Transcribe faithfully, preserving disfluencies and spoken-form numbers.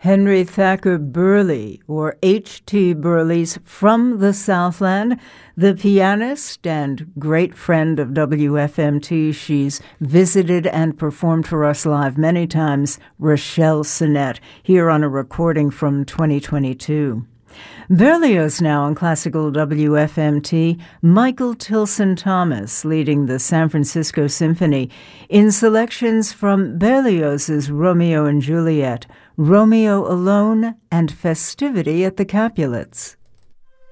Henry Thacker Burleigh, or H T Burleigh's From the Southland, the pianist and great friend of W F M T. She's visited and performed for us live many times, Rochelle Sinnett, here on a recording from twenty twenty-two. Berlioz now on Classical W F M T, Michael Tilson Thomas leading the San Francisco Symphony in selections from Berlioz's Romeo and Juliet, Romeo Alone, and Festivity at the Capulets.